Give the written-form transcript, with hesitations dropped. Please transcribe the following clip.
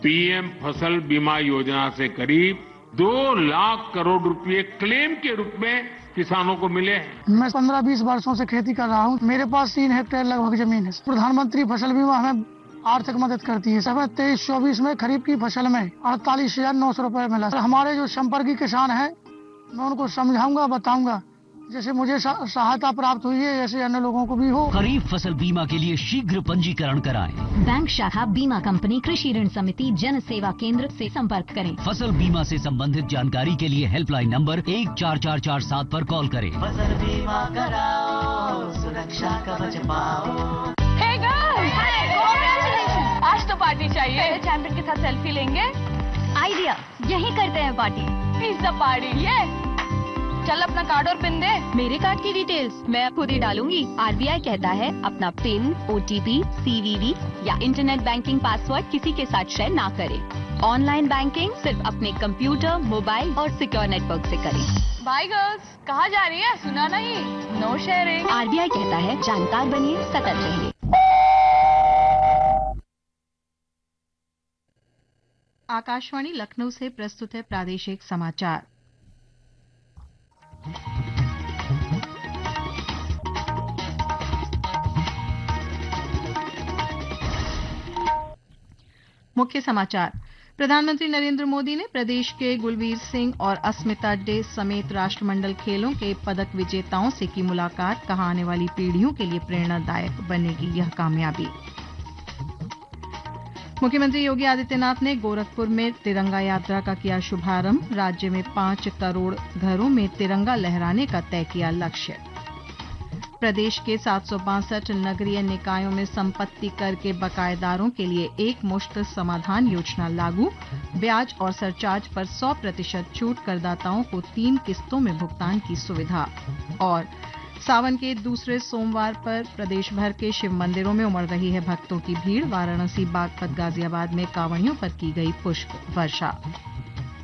PM फसल बीमा योजना से करीब 2 लाख करोड़ रुपए क्लेम के रूप में किसानों को मिले हैं। मैं 15-20 वर्षों से खेती कर रहा हूँ। मेरे पास 3 हेक्टेयर लगभग जमीन है। प्रधानमंत्री फसल बीमा हमें आर्थिक मदद करती है। समय 23-24 में खरीफ की फसल में 48,900 रुपए मिला। हमारे जो संपर्की किसान हैं, मैं उनको समझाऊंगा, बताऊंगा, जैसे मुझे सहायता प्राप्त हुई है ऐसे अन्य लोगों को भी हो। खरीफ फसल बीमा के लिए शीघ्र पंजीकरण कराएं। बैंक शाखा, बीमा कंपनी, कृषि ऋण समिति, जन सेवा केंद्र से संपर्क करें। फसल बीमा से संबंधित जानकारी के लिए हेल्पलाइन नंबर 14447 पर कॉल करें। फसल बीमा कराओ, सुरक्षा कवच पाओ। Hey girls! Congratulations! आज तो पार्टी चाहिए। चैंपियन के साथ सेल्फी लेंगे। आइडिया, यही करते हैं पार्टी। पिज्जा पार्टी, ये चल अपना कार्ड और पिन दे। मेरे कार्ड की डिटेल्स मैं खुद ही डालूंगी। आरबीआई कहता है अपना पिन, ओटीपी, सीवीवी या इंटरनेट बैंकिंग पासवर्ड किसी के साथ शेयर ना करें। ऑनलाइन बैंकिंग सिर्फ अपने कंप्यूटर, मोबाइल और सिक्योर नेटवर्क से करें। बाय गर्ल्स, कहाँ जा रही है? सुना नहीं? No sharing. आरबीआई कहता है जानकार बनिए, सतर्क रहिए। आकाशवाणी लखनऊ से प्रस्तुत है प्रादेशिक समाचार। मुख्य समाचार। प्रधानमंत्री नरेंद्र मोदी ने प्रदेश के गुलबीर सिंह और अस्मिता डे समेत राष्ट्रमंडल खेलों के पदक विजेताओं से की मुलाकात। कहा, आने वाली पीढ़ियों के लिए प्रेरणादायक बनेगी यह कामयाबी। मुख्यमंत्री योगी आदित्यनाथ ने गोरखपुर में तिरंगा यात्रा का किया शुभारंभ। राज्य में 5 करोड़ घरों में तिरंगा लहराने का तय किया लक्ष्य। प्रदेश के 762 नगरीय निकायों में संपत्ति कर के बकायेदारों के लिए एक मुश्त समाधान योजना लागू। ब्याज और सरचार्ज पर 100% छूट, करदाताओं को 3 किस्तों में भुगतान की सुविधा। और सावन के दूसरे सोमवार पर प्रदेश भर के शिव मंदिरों में उमड़ रही है भक्तों की भीड़। वाराणसी, बागपत, गाजियाबाद में कांवड़ियों पर की गई पुष्प वर्षा।